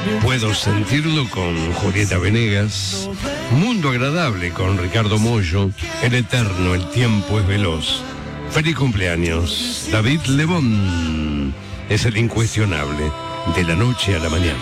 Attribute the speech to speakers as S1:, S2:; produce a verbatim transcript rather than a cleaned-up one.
S1: Puedo sentirlo con Julieta Venegas. Mundo agradable con Ricardo Mollo. El eterno, el tiempo es veloz. Feliz cumpleaños. David Lebón es el incuestionable. De la noche a la mañana.